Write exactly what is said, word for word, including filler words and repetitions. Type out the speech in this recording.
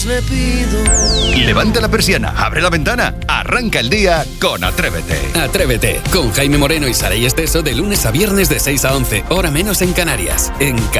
Le pido. Levanta la persiana, abre la ventana, arranca el día con Atrévete. Atrévete, con Jaime Moreno y Saray Esteso de lunes a viernes de seis a once, hora menos en Canarias. En Canarias.